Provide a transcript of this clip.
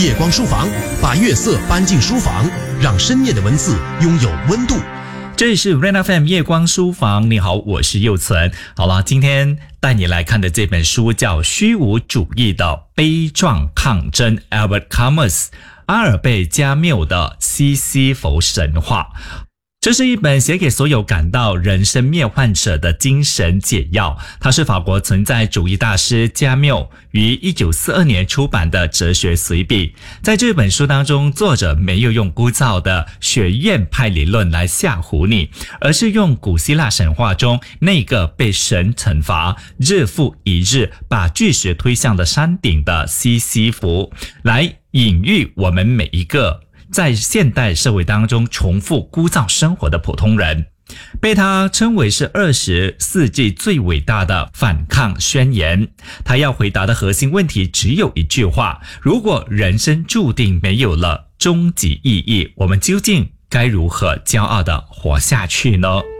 夜光书房，把月色搬进书房，让深夜的文字拥有温度。 这里是 Rain FM 夜光书房，你好，我是佑存。好了，今天带你来看的这本书叫《虚无主义的悲壮抗争》 Albert Camus 阿尔贝加缪的西西弗神话。这是一本写给所有感到人生灭患者的精神解药。它是法国存在主义大师加缪于1942年出版的哲学随笔。在这本书当中，作者没有用枯燥的学院派理论来吓唬你，而是用古希腊神话中那个被神惩罚日复一日把巨石推向的山顶的西西弗来隐喻我们每一个在现代社会当中重复枯燥生活的普通人。被他称为是20世纪最伟大的反抗宣言。他要回答的核心问题只有一句话：如果人生注定没有了终极意义，我们究竟该如何骄傲地活下去呢？